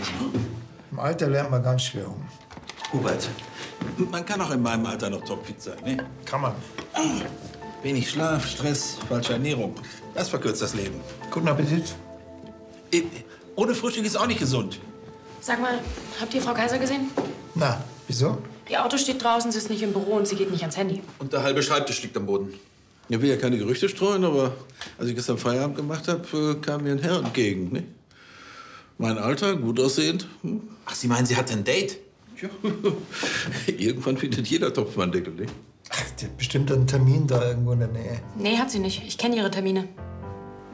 Im Alter lernt man ganz schwer um. Hubert, man kann auch in meinem Alter noch topfit sein, ne? Kann man. Wenig Schlaf, Stress, falsche Ernährung. Das verkürzt das Leben. Guten Appetit. Ohne Frühstück ist auch nicht gesund. Sag mal, habt ihr Frau Kaiser gesehen? Na, wieso? Ihr Auto steht draußen, sie ist nicht im Büro und sie geht nicht ans Handy. Und der halbe Schreibtisch liegt am Boden. Ich will ja keine Gerüchte streuen, aber als ich gestern Feierabend gemacht habe, kam mir ein Herr entgegen. Ne? Mein Alter, gut aussehend. Ach, Sie meinen, sie hat ein Date? Ja. Irgendwann findet jeder Topfmann Deckel, ne? Ach, der hat bestimmt einen Termin da irgendwo in der Nähe. Nee, hat sie nicht. Ich kenne ihre Termine.